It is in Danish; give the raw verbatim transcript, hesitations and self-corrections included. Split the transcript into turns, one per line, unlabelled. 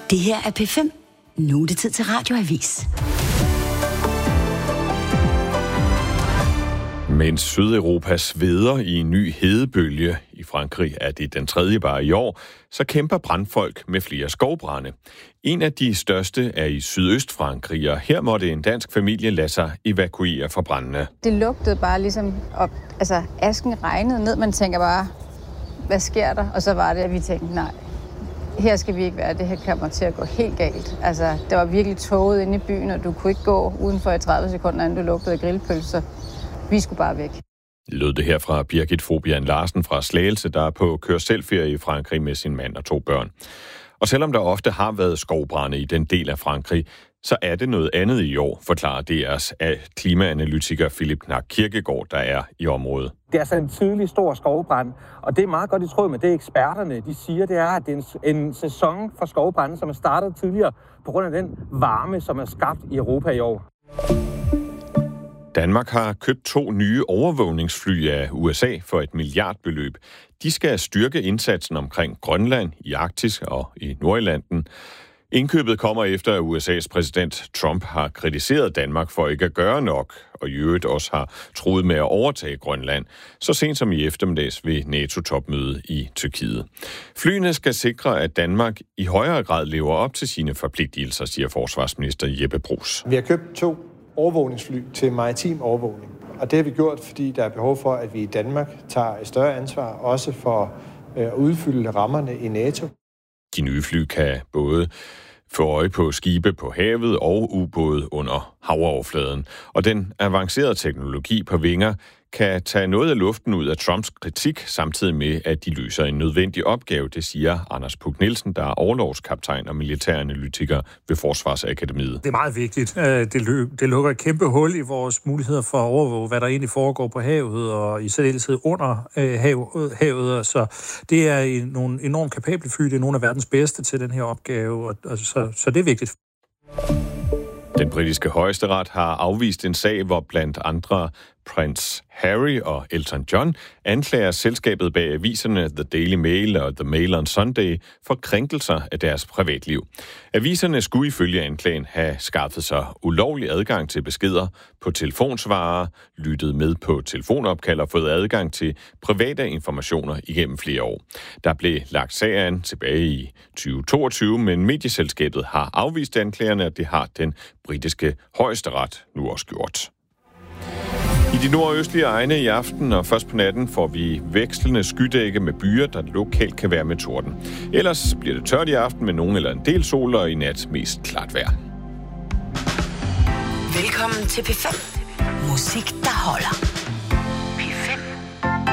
Det her er P fem. Nu er det tid til Radioavis.
Mens Sydeuropa sveder i en ny hedebølge, i Frankrig er det den tredje bare i år, så kæmper brandfolk med flere skovbrande. En af de største er i Sydøstfrankrig, og her måtte en dansk familie lade sig evakuere fra brandene.
Det lugtede bare ligesom, op, altså asken regnede ned, man tænker bare, hvad sker der? Og så var det, at vi tænkte, nej, her skal vi ikke være, det her kommer til at gå helt galt. Altså, det var virkelig tåget inde i byen, og du kunne ikke gå udenfor i tredive sekunder, inden du lugtede af grillpølser. Vi skulle bare væk.
Lød det her fra Birgit Fobian Larsen fra Slagelse, der er på kør-selv-ferie i Frankrig med sin mand og to børn. Og selvom der ofte har været skovbrande i den del af Frankrig, så er det noget andet i år, forklarer D R's klimaanalytiker Philip Knack Kirkegaard, der er i området.
Det er altså en tidlig stor skovbrand, og det er meget godt i tråd med det, eksperterne de siger, det er, at det er en, en sæson for skovbrænde, som er startet tidligere på grund af den varme, som er skabt i Europa i år.
Danmark har købt to nye overvågningsfly af U S A for et milliardbeløb. De skal styrke indsatsen omkring Grønland, i Arktis og i Nordirlanden. Indkøbet kommer efter, at U S A's præsident Trump har kritiseret Danmark for ikke at gøre nok, og i øvrigt også har truet med at overtage Grønland, så sent som i eftermiddags ved NATO-topmødet i Tyrkiet. Flyene skal sikre, at Danmark i højere grad lever op til sine forpligtelser, siger forsvarsminister Jeppe Bruus.
Vi har købt to overvågningsfly til maritim overvågning. Og det har vi gjort, fordi der er behov for, at vi i Danmark tager et større ansvar, også for at udfylde rammerne i NATO.
De nye fly kan både få øje på skibe på havet og ubåde under havoverfladen. Og den avancerede teknologi på vinger kan tage noget af luften ud af Trumps kritik, samtidig med, at de løser en nødvendig opgave, det siger Anders Puk Nielsen, der er orlogskaptajn og militæranalytiker ved Forsvarsakademiet.
Det er meget vigtigt. Det lukker et kæmpe hul i vores muligheder for at overvåge, hvad der egentlig foregår på havet, og i særdeleshed under havet. Så det er nogle enormt kapable fly, det er nogle af verdens bedste til den her opgave, og så, så det er vigtigt.
Den britiske højesteret har afvist en sag, hvor blandt andre prins Harry og Elton John anklager selskabet bag aviserne The Daily Mail og The Mail on Sunday for krænkelser af deres privatliv. Aviserne skulle ifølge anklagen have skaffet sig ulovlig adgang til beskeder på telefonsvarere, lyttet med på telefonopkald og fået adgang til private informationer igennem flere år. Der blev lagt sag an tilbage i tyve toogtyve, men medieselskabet har afvist anklagerne, og det har den britiske højesteret nu også gjort. I de nordøstlige egne i aften og først på natten får vi vekslende skydække med byer, der lokalt kan være med torden. Ellers bliver det tørt i aften med nogen eller en del sol, og i nat mest klart vejr.
Velkommen til P fem. Musik, der holder.